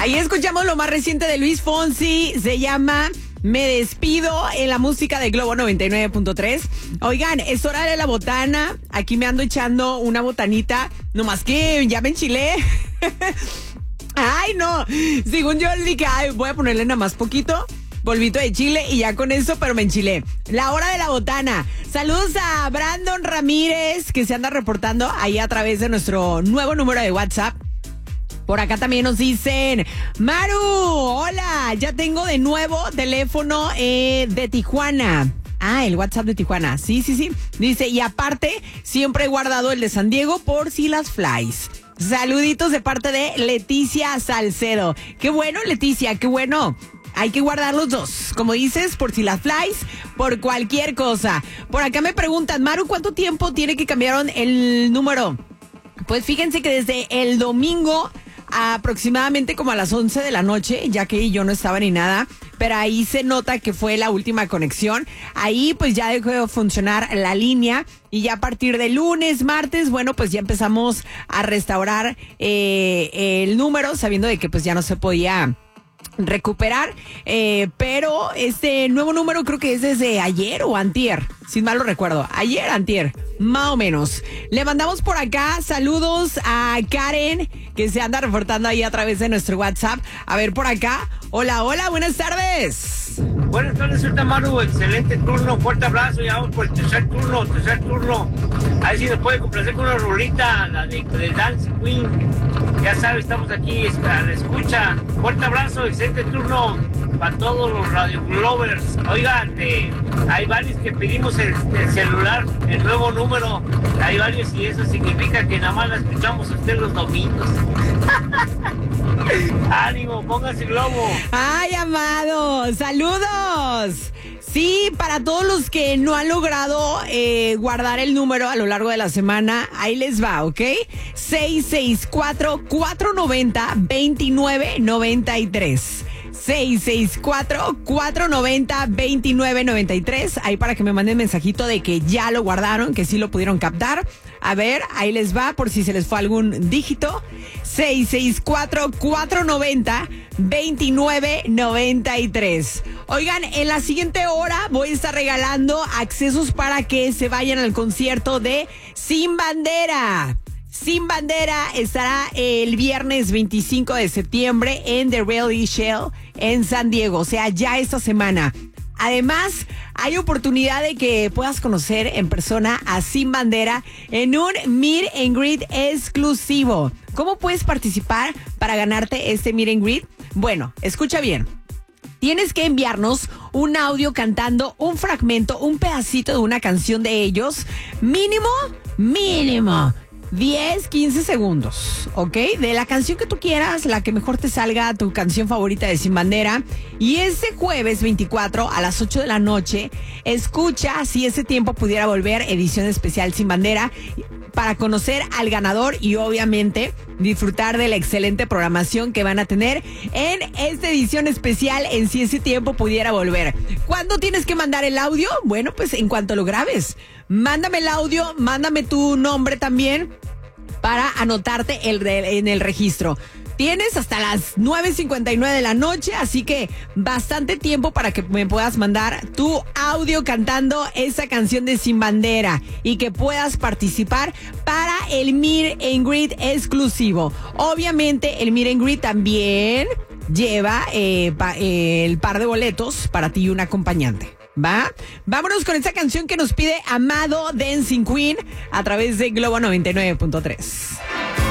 Ahí escuchamos lo más reciente de Luis Fonsi. Se llama Me Despido en la música de Globo 99.3. Oigan, es hora de la botana. Aquí me ando echando una botanita. Nomás que ya me enchilé. Ay, no. Según yo dije, ay, voy a ponerle nada más poquito polvito de chile y ya con eso, pero me enchilé. La hora de la botana. Saludos a Brandon Ramírez, que se anda reportando ahí a través de nuestro nuevo número de WhatsApp. Por acá también nos dicen, Maru, hola, ya tengo de nuevo teléfono de Tijuana. Ah, el WhatsApp de Tijuana. Sí. Dice, y aparte, siempre he guardado el de San Diego por si las flies. Saluditos de parte de Leticia Salcedo. Qué bueno, Leticia, qué bueno. Hay que guardar los dos, como dices, por si las flies, por cualquier cosa. Por acá me preguntan, Maru, ¿cuánto tiempo tiene que cambiaron el número? Pues fíjense que desde el domingo, aproximadamente como a las 11 de la noche, ya que yo no estaba ni nada, pero ahí se nota que fue la última conexión. Ahí pues ya dejó de funcionar la línea y ya a partir de lunes, martes, bueno, pues ya empezamos a restaurar el número, sabiendo de que pues ya no se podía recuperar, pero este nuevo número creo que es desde ayer o antier, si mal lo recuerdo, ayer, antier, más o menos. Le mandamos por acá saludos a Karen, que se anda reportando ahí a través de nuestro WhatsApp. A ver por acá, hola, buenas tardes. Buenas tardes, soy Maru, excelente turno, fuerte abrazo, ya vamos por el tercer turno. Ahí sí nos puede complacer con una rolita, la de Dance Queen. Ya sabes, estamos aquí a la escucha. Fuerte abrazo, excelente turno para todos los Radio Glovers. Oigan, hay varios que pedimos el celular, el nuevo número. Hay varios y eso significa que nada más la escuchamos a usted los domingos. Ánimo, póngase globo. Ay, amado, saludos. Sí, para todos los que no han logrado guardar el número a lo largo de la semana, ahí les va, ¿ok? 664-490-2993. 664-490-2993. Ahí para que me manden mensajito de que ya lo guardaron, que sí lo pudieron captar. A ver, ahí les va por si se les fue algún dígito. 664-490-2993. Oigan, en la siguiente hora voy a estar regalando accesos para que se vayan al concierto de Sin Bandera. Sin Bandera estará el viernes 25 de septiembre en The Reality Shell en San Diego, o sea, ya esta semana. Además, hay oportunidad de que puedas conocer en persona a Sin Bandera en un Meet and Greet exclusivo. ¿Cómo puedes participar para ganarte este Meet and Greet? Bueno, escucha bien. Tienes que enviarnos un audio cantando un fragmento, un pedacito de una canción de ellos, mínimo 10, 15 segundos, ¿ok? De la canción que tú quieras, la que mejor te salga, tu canción favorita de Sin Bandera. Y ese jueves 24 a las 8 de la noche, escucha Si ese tiempo pudiera volver, edición especial Sin Bandera, para conocer al ganador y obviamente disfrutar de la excelente programación que van a tener en esta edición especial en Si ese tiempo pudiera volver. ¿Cuándo tienes que mandar el audio? Bueno, pues en cuanto lo grabes. Mándame el audio, mándame tu nombre también para anotarte en el registro. Tienes hasta las 9:59 de la noche, así que bastante tiempo para que me puedas mandar tu audio cantando esa canción de Sin Bandera y que puedas participar para el Meet and Greet exclusivo. Obviamente el Meet and Greet también lleva el par de boletos para ti y un acompañante. ¿Va? Vámonos con esta canción que nos pide Amado Dancing Queen a través de Globo 99.3.